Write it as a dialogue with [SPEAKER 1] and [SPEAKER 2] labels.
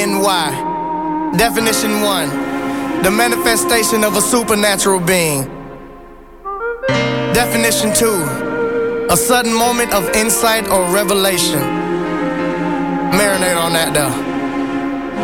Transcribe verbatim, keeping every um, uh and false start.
[SPEAKER 1] and why. Definition one, the manifestation of a supernatural being. Definition two, a sudden moment of insight or revelation. Marinate on that though.